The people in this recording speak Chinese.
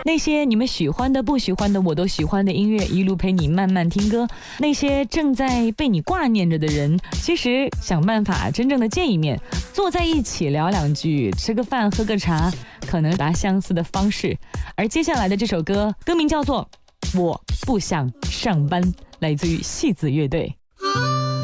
那些你们喜欢的不喜欢的我都喜欢的音乐，一路陪你慢慢听歌。那些正在被你挂念着的人，其实想办法真正的见一面，坐在一起聊两句，吃个饭喝个茶，可能达相似的方式。而接下来的这首歌歌名叫做我不想上班，来自于戏子乐队。